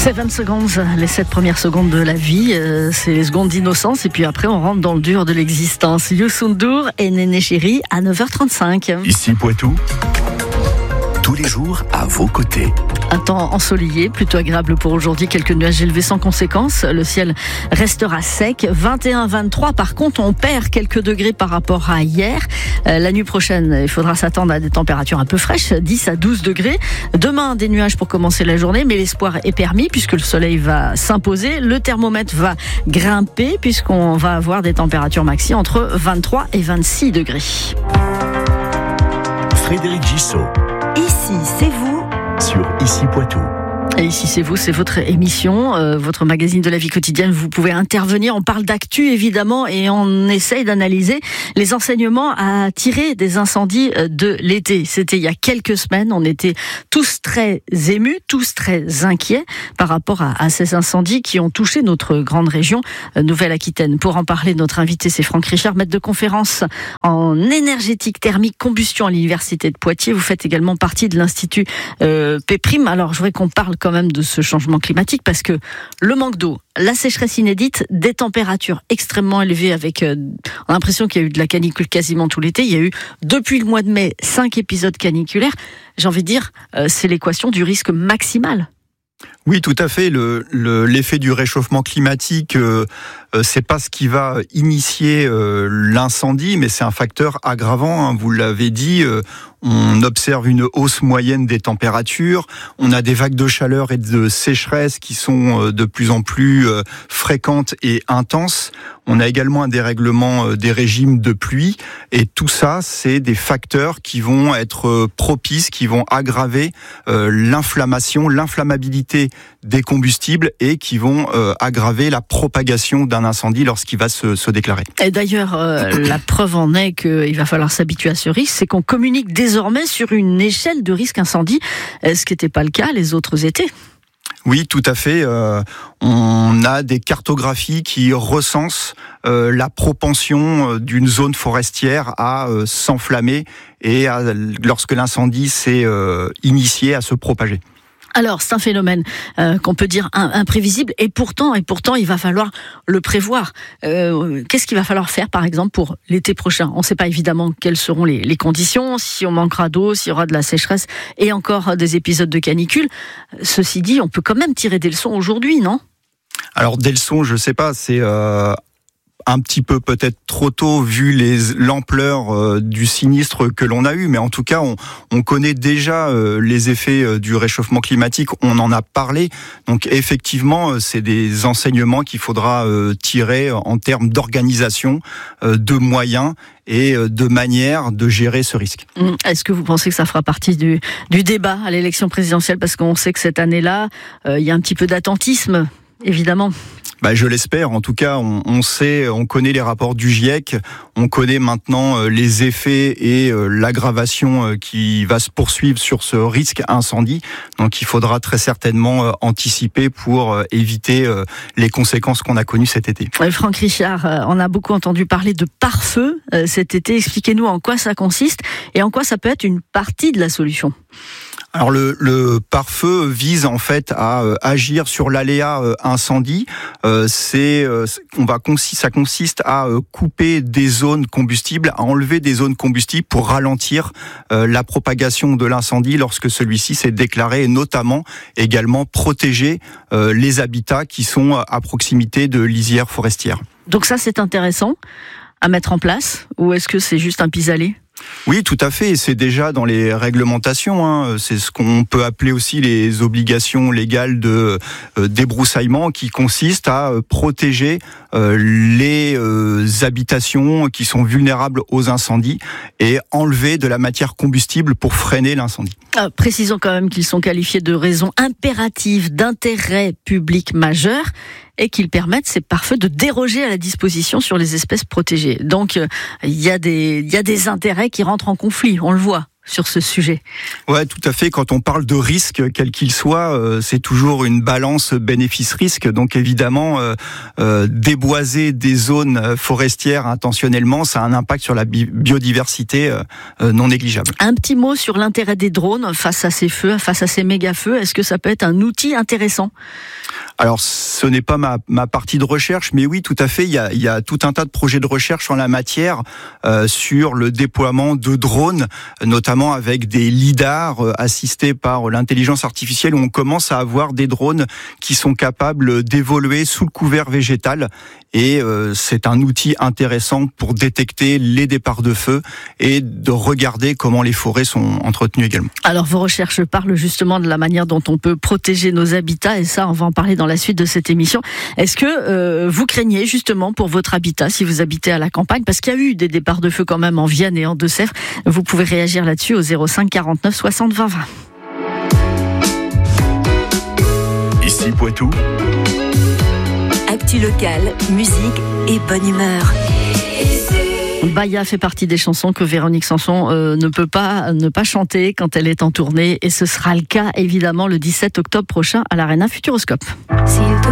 7 secondes, les 7 premières secondes de la vie, c'est les secondes d'innocence et puis après on rentre dans le dur de l'existence. Youssou N'Dour et Néné Chéri à 9h35. Ici Poitou, tous les jours à vos côtés. Un temps ensoleillé, plutôt agréable pour aujourd'hui, quelques nuages élevés sans conséquence, le ciel restera sec, 21-23, par contre on perd quelques degrés par rapport à hier. La nuit prochaine, il faudra s'attendre à des températures un peu fraîches, 10 à 12 degrés. Demain, des nuages pour commencer la journée, mais l'espoir est permis puisque le soleil va s'imposer, le thermomètre va grimper puisqu'on va avoir des températures maxi entre 23 et 26 degrés. Frédéric Gissot. Ici, c'est vous. Sur Ici Poitou. Et ici c'est vous, c'est votre émission, votre magazine de la vie quotidienne. Vous pouvez intervenir, on parle d'actu évidemment et on essaye d'analyser les enseignements à tirer des incendies de l'été. C'était il y a quelques semaines, on était tous très émus, tous très inquiets par rapport à ces incendies qui ont touché notre grande région Nouvelle-Aquitaine. Pour en parler, notre invité c'est Franck Richard, maître de conférence en énergétique thermique combustion à l'université de Poitiers. Vous faites également partie de l'institut P'. Alors je voudrais qu'on parle quand même de ce changement climatique parce que le manque d'eau, la sécheresse inédite, des températures extrêmement élevées avec on a l'impression qu'il y a eu de la canicule quasiment tout l'été. Il y a eu depuis le mois de mai 5 épisodes caniculaires. J'ai envie de dire c'est l'équation du risque maximal. Oui, tout à fait. L'effet du réchauffement climatique, c'est pas ce qui va initier l'incendie, mais c'est un facteur aggravant. Vous l'avez dit, on observe une hausse moyenne des températures. On a des vagues de chaleur et de sécheresse qui sont de plus en plus fréquentes et intenses. On a également un dérèglement des régimes de pluie. Et tout ça, c'est des facteurs qui vont être propices, qui vont aggraver l'inflammabilité des combustibles et qui vont aggraver la propagation d'un incendie lorsqu'il va se déclarer. Et d'ailleurs, la preuve en est qu'il va falloir s'habituer à ce risque, c'est qu'on communique désormais sur une échelle de risque incendie, ce qui n'était pas le cas les autres étés. Oui, tout à fait. On a des cartographies qui recensent la propension d'une zone forestière à s'enflammer et lorsque l'incendie s'est initié, à se propager. Alors, c'est un phénomène qu'on peut dire imprévisible et pourtant, il va falloir le prévoir. Qu'est-ce qu'il va falloir faire, par exemple, pour l'été prochain ? On ne sait pas évidemment quelles seront les conditions, si on manquera d'eau, s'il y aura de la sécheresse et encore des épisodes de canicule. Ceci dit, on peut quand même tirer des leçons aujourd'hui, non ? Alors, des leçons, je ne sais pas, c'est un petit peu peut-être trop tôt vu l'ampleur du sinistre que l'on a eu, mais en tout cas on connaît déjà les effets du réchauffement climatique, on en a parlé, donc effectivement c'est des enseignements qu'il faudra tirer en termes d'organisation, de moyens et de manière de gérer ce risque. Est-ce que vous pensez que ça fera partie du débat à l'élection présidentielle, parce qu'on sait que cette année-là il y a un petit peu d'attentisme, évidemment? Je l'espère. En tout cas, on sait, on connaît les rapports du GIEC, on connaît maintenant les effets et l'aggravation qui va se poursuivre sur ce risque incendie. Donc, il faudra très certainement anticiper pour éviter les conséquences qu'on a connues cet été. Franck Richard, on a beaucoup entendu parler de pare-feu cet été. Expliquez-nous en quoi ça consiste et en quoi ça peut être une partie de la solution. Alors le pare-feu vise en fait à agir sur l'aléa incendie. Ça consiste à couper des zones combustibles, à enlever des zones combustibles pour ralentir la propagation de l'incendie lorsque celui-ci s'est déclaré, et notamment également protéger les habitats qui sont à proximité de lisières forestières. Donc ça, c'est intéressant à mettre en place, ou est-ce que c'est juste un pis-aller ? Oui, tout à fait. C'est déjà dans les réglementations. C'est ce qu'on peut appeler aussi les obligations légales de débroussaillement, qui consistent à protéger les habitations qui sont vulnérables aux incendies et enlever de la matière combustible pour freiner l'incendie. Précisons quand même qu'ils sont qualifiés de raisons impératives d'intérêt public majeur et qu'ils permettent, ces pare-feux, de déroger à la disposition sur les espèces protégées. Donc, il y a des intérêts qui rentrent en conflit, on le voit. sur ce sujet. Ouais, tout à fait. Quand on parle de risque, quel qu'il soit, c'est toujours une balance bénéfice-risque. Donc évidemment, déboiser des zones forestières intentionnellement, ça a un impact sur la biodiversité non négligeable. Un petit mot sur l'intérêt des drones face à ces feux, face à ces méga-feux. Est-ce que ça peut être un outil intéressant ? Alors, ce n'est pas ma partie de recherche, mais oui, tout à fait. Il y a tout un tas de projets de recherche en la matière sur le déploiement de drones, notamment avec des lidars assistés par l'intelligence artificielle, où on commence à avoir des drones qui sont capables d'évoluer sous le couvert végétal. Et c'est un outil intéressant pour détecter les départs de feu et de regarder comment les forêts sont entretenues également. Alors, vos recherches parlent justement de la manière dont on peut protéger nos habitats, et ça, on va en parler dans la suite de cette émission. Est-ce que vous craignez justement pour votre habitat si vous habitez à la campagne, parce qu'il y a eu des départs de feu quand même en Vienne et en Deux-Sèvres? Vous pouvez réagir là-dessus au 05 49 60 20 20. Ici Poitou. Actu locale, musique et bonne humeur. Baya fait partie des chansons que Véronique Sanson ne peut pas ne pas chanter quand elle est en tournée, et ce sera le cas évidemment le 17 octobre prochain à l'Arena Futuroscope.